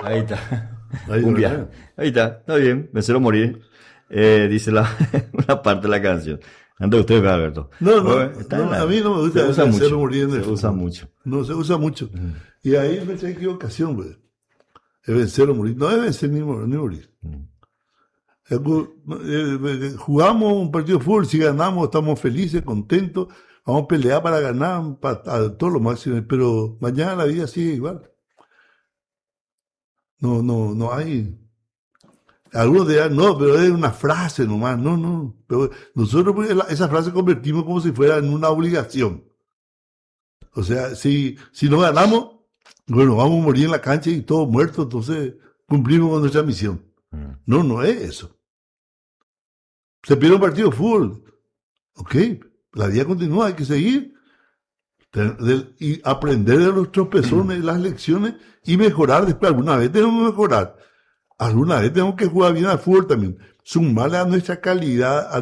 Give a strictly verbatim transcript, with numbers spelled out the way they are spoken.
Ahí está. Ahí, Un viaje. ¿verdad? Ahí está. Está bien. Vencer o morir. Eh, dice la, una parte de la canción. Anda usted, Alberto. No, no, Bueno, está en no, la- a mí no me se gusta usa vencer o mucho. morir en Se el usa fútbol. mucho. No, se usa mucho. Y ahí me esa equivocación, güey. Es vencer o morir. No es vencer ni morir. Ni morir. Eh, eh, Jugamos un partido de fútbol, si ganamos estamos felices, contentos, vamos a pelear para ganar para, a todo lo máximo, pero mañana la vida sigue igual. No, no, no hay. Algunos dirán, no, pero es una frase nomás. No, no. Pero nosotros pues, la- esa frase convertimos como si fuera en una obligación. O sea, si, si no ganamos, bueno, vamos a morir en la cancha y todos muertos, entonces cumplimos con nuestra misión. No, no es eso. Se pierde un partido de fútbol. Ok, la vida continúa, hay que seguir. Te- de- y aprender de los tropezones, las lecciones y mejorar después. Alguna vez tenemos que mejorar. Alguna vez tenemos que jugar bien al fútbol también. Sumarle a nuestra calidad, a